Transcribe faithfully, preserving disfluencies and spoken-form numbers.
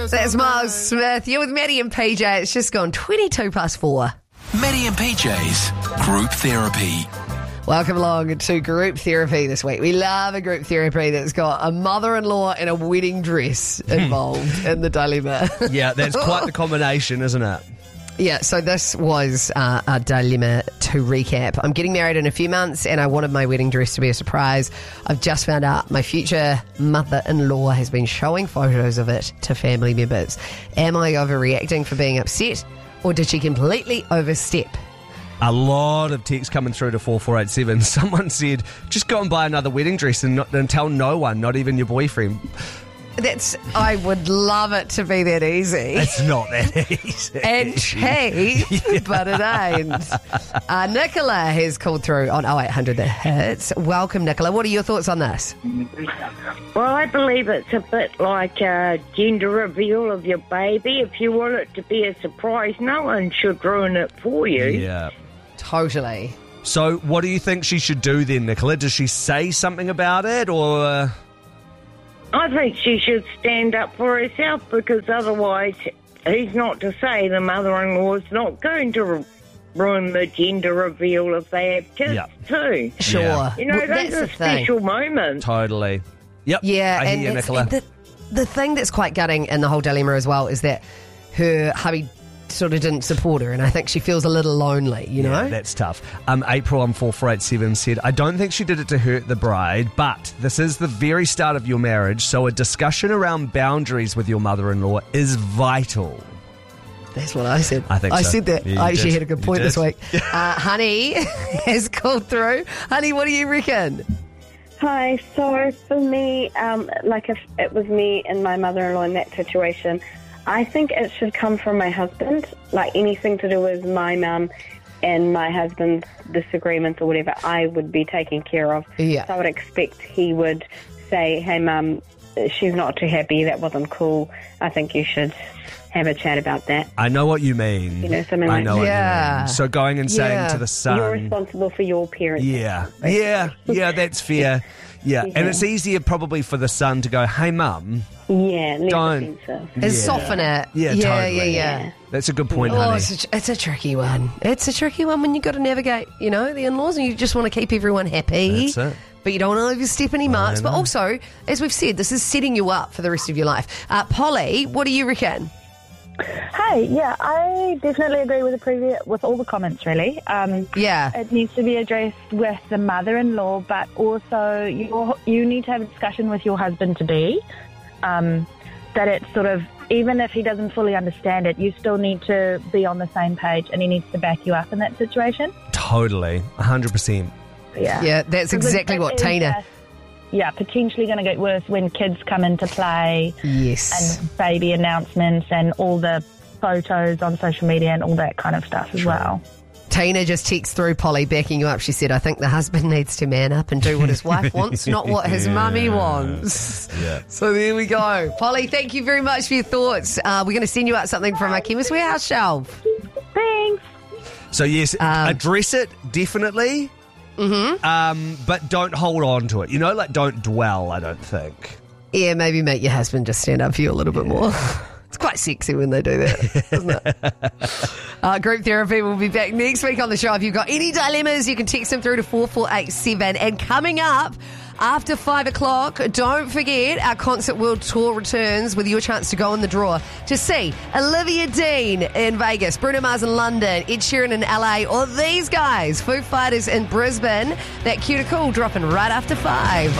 That's Miles Smith. You're with Maddie and P J. It's just gone twenty-two past four. Maddie and P J's Group Therapy. Welcome along to Group Therapy this week. We love a group therapy that's got a mother-in-law and a wedding dress involved in the dilemma. Yeah, that's quite the combination, isn't it? Yeah, so this was uh, a dilemma to recap. I'm getting married in a few months and I wanted my wedding dress to be a surprise. I've just found out my future mother-in-law has been showing photos of it to family members. Am I overreacting for being upset, or did she completely overstep? A lot of texts coming through to four four eight seven. Someone said, just go and buy another wedding dress and, not, and tell no one, not even your boyfriend. That's. I would love it to be that easy. It's not that easy. And cheap, yeah. But it ain't. Uh, Nicola has called through on oh eight hundred that hits. Welcome, Nicola. What are your thoughts on this? Well, I believe it's a bit like a gender reveal of your baby. If you want it to be a surprise, no one should ruin it for you. Yeah. Totally. So what do you think she should do then, Nicola? Does she say something about it, or... Uh... I think she should stand up for herself, because otherwise, who's not to say the mother-in-law is not going to ru- ruin the gender reveal if they have kids Yeah. too. Sure. Yeah. You know, Well, those that's are the thing. special moments. Totally. Yep. Yeah, I and hear you, it's- Nicola. the, the thing that's quite gutting in the whole dilemma as well is that her hubby sort of didn't support her, and I think she feels a little lonely, you know? Yeah, that's tough. Um, April on four four eight seven said, I don't think she did it to hurt the bride, but this is the very start of your marriage, so a discussion around boundaries with your mother-in-law is vital. That's what I said. I think I so. said that. Yeah, you I actually did. had a good You point did. this week. Uh, Honey has called through. Honey, what do you reckon? Hi, so for me, um, like if it was me and my mother-in-law in that situation, I think it should come from my husband, like anything to do with my mum and my husband's disagreements or whatever, I would be taking care of. Yeah. So I would expect he would say, hey mum, she's not too happy, that wasn't cool, I think you should have a chat about that. I know what you mean. You know, something I like know that. what Yeah. you mean. So going and saying Yeah. to the son... You're responsible for your parents. Yeah, yeah, yeah, that's fair. Yeah, and Yeah. it's easier probably for the son to go, hey, mum. Yeah, less Don't. offensive. And Yeah. soften it. Yeah, yeah, totally. yeah, yeah. Yeah. That's a good point, Oh, honey. it's a, it's a tricky one. It's a tricky one when you've got to navigate, you know, the in-laws, and you just want to keep everyone happy. That's it. But you don't want to overstep any marks. But know. also, as we've said, this is setting you up for the rest of your life. Uh, Polly, what do you reckon? Hey, yeah, I definitely agree with the previous, with all the comments, really. Um, Yeah. it needs to be addressed with the mother-in-law, but also you you need to have a discussion with your husband-to-be, um, that it's sort of, even if he doesn't fully understand it, you still need to be on the same page, and he needs to back you up in that situation. Totally, one hundred percent. Yeah, Yeah, that's Because exactly it what is Tina... just- yeah, potentially going to get worse when kids come into play, Yes. and baby announcements and all the photos on social media and all that kind of stuff as well. Tina just texts through Polly, backing you up. She said, I think the husband needs to man up and do what his wife wants, not what his mummy wants. Yeah. So there we go. Polly, thank you very much for your thoughts. Uh, we're going to send you out something from our Chemist Warehouse shelf. Thanks. So, yes, Um, address it, definitely. Mm-hmm. Um, but don't hold on to it. You know, like, don't dwell, I don't think. Yeah, maybe make your husband just stand up for you a little bit more. It's quite sexy when they do that, isn't it? uh, group Therapy will be back next week on the show. If you've got any dilemmas, you can text them through to four four eight seven. And coming up after five o'clock, don't forget our Concert World Tour returns with your chance to go in the draw to see Olivia Dean in Vegas, Bruno Mars in London, Ed Sheeran in L A, or these guys, Foo Fighters in Brisbane. That cue to cool dropping right after five.